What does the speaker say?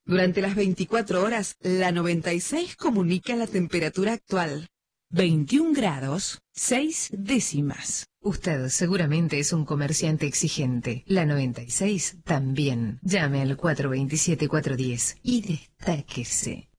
Durante las 24 horas, la 96 comunica la temperatura actual. 21 grados, 6 décimas. Usted seguramente es un comerciante exigente. La 96 también. Llame al 427-410 y destáquese.